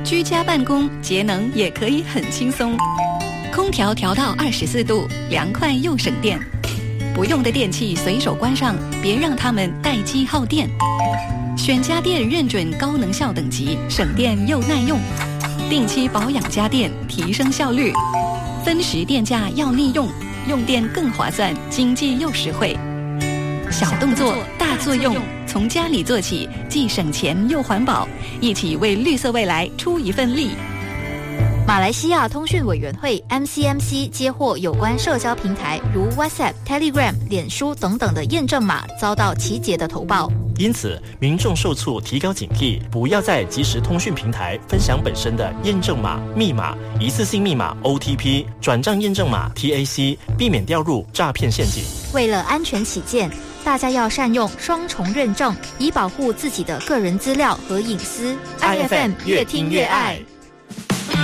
居家办公节能也可以很轻松，空调调到24度，凉快又省电。不用的电器随手关上，别让它们待机耗电。选家电认准高能效等级，省电又耐用。定期保养家电，提升效率。分时电价要利用，用电更划算，经济又实惠。小动作大作用，从家里做起，既省钱又环保，一起为绿色未来出一份力。 马来西亚通讯委员会 MCMC 接获有关社交平台如 WhatsApp、Telegram、脸书等等的验证码遭到奇杰的投报， 因此民众受促提高警惕，不要在即时通讯平台分享本身的验证码、密码、一次性密码 OTP、转账验证码 TAC， 避免掉入诈骗陷阱。 为了安全起见，大家要善用双重认证，以保护自己的个人资料和隐私。IFM 越听越爱。